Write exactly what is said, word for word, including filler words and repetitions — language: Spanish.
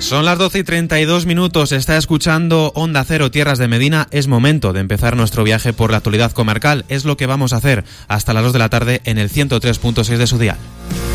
Son las doce y treinta y dos minutos, está escuchando Onda Cero Tierras de Medina. Es momento de empezar nuestro viaje por la actualidad comarcal. Es lo que vamos a hacer hasta las dos de la tarde en el ciento tres punto seis de su dial.